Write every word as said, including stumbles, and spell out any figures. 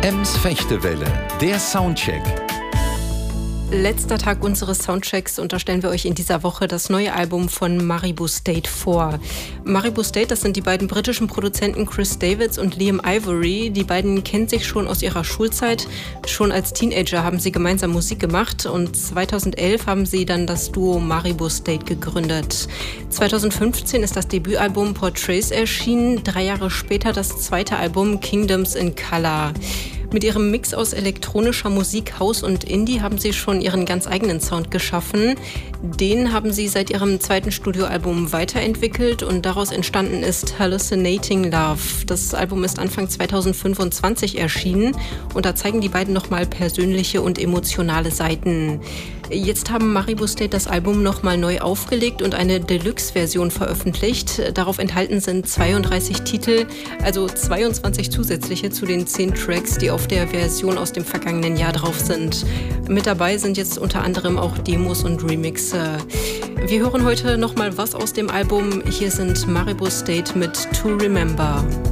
Ems Fechtewelle, der Soundcheck. Letzter Tag unseres Soundchecks und da stellen wir euch in dieser Woche das neue Album von Maribou State vor. Maribou State, das sind die beiden britischen Produzenten Chris Davids und Liam Ivory. Die beiden kennen sich schon aus ihrer Schulzeit. Schon als Teenager haben sie gemeinsam Musik gemacht und zweitausendelf haben sie dann das Duo Maribou State gegründet. zweitausendfünfzehn ist das Debütalbum Portraits erschienen, drei Jahre später das zweite Album Kingdoms in Color. Mit ihrem Mix aus elektronischer Musik, House und Indie haben sie schon ihren ganz eigenen Sound geschaffen. Den haben sie seit ihrem zweiten Studioalbum weiterentwickelt und daraus entstanden ist Hallucinating Love. Das Album ist Anfang zweitausendfünfundzwanzig erschienen und da zeigen die beiden nochmal persönliche und emotionale Seiten. Jetzt haben Maribou State das Album nochmal neu aufgelegt und eine Deluxe-Version veröffentlicht. Darauf enthalten sind zweiunddreißig Titel, also zweiundzwanzig zusätzliche zu den zehn Tracks, die auf der Version aus dem vergangenen Jahr drauf sind. Mit dabei sind jetzt unter anderem auch Demos und Remixe. Wir hören heute nochmal was aus dem Album. Hier sind Maribou State mit To Remember.